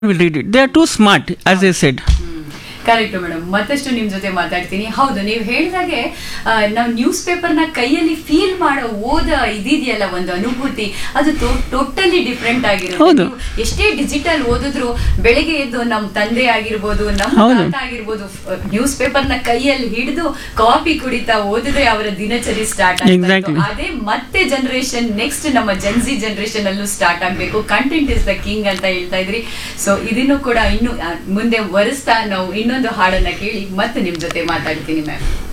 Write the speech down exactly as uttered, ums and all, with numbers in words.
will read it. They are too smart, as I said. Correct madam. ಮತ್ತಷ್ಟು ನಿಮ್ ಜೊತೆ ಮಾತಾಡ್ತೀನಿ. ಹೌದು, ನೀವು ಹೇಳಿದಾಗೆ ನಾವು ನ್ಯೂಸ್ ಪೇಪರ್ ನ ಕೈಯಲ್ಲಿ ಫೀಲ್ ಮಾಡೋ ಓದ ಇದಿದೆಯಲ್ಲ, ಒಂದು ಅನುಭೂತಿ, ಅದು ಟೋಟಲಿ ಡಿಫ್ರೆಂಟ್ ಆಗಿರುತ್ತೆ. ಎಷ್ಟೇ ಡಿಜಿಟಲ್ ಓದಿದ್ರು ಬೆಳಿಗ್ಗೆ ಎದ್ದು ನಮ್ ತಂದೆ ಆಗಿರ್ಬೋದು, ನಮ್ಮ ತಾತ ಆಗಿರ್ಬೋದು, ನ್ಯೂಸ್ ಪೇಪರ್ ನ ಕೈಯಲ್ಲಿ ಹಿಡಿದು ಕಾಫಿ ಕುಡಿತಾ ಓದಿದ್ರೆ ಅವರ ದಿನಚರಿ ಸ್ಟಾರ್ಟ್ ಆಗ್ಬೇಕು. ಅದೇ ಮತ್ತೆ ಜನರೇಷನ್ ನೆಕ್ಸ್ಟ್ ನಮ್ಮ ಜನ್ಜಿ ಜನರೇಷನ್ ಅಲ್ಲೂ ಸ್ಟಾರ್ಟ್ ಆಗ್ಬೇಕು. ಕಂಟೆಂಟ್ ಇಸ್ ದ ಕಿಂಗ್ ಅಂತ ಹೇಳ್ತಾ ಇದ್ರಿ. ಸೊ ಇದನ್ನು ಕೂಡ ಇನ್ನು ಮುಂದೆ ವರಿಸ್ತಾ ನಾವು ಇನ್ನೊಂದು ಹಾಡನ್ನ ಕೇಳಿ ಮತ್ತೆ ನಿಮ್ ಜೊತೆ ಮಾತಾಡ್ತೀನಿ ಮ್ಯಾಮ್.